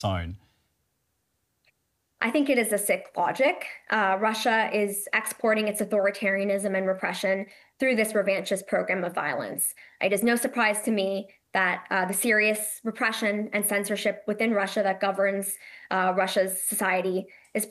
own? I think it is a sick logic. Russia is exporting its authoritarianism and repression through this revanchist program of violence. It is no surprise to me that the serious repression and censorship within Russia that governs Russia's society is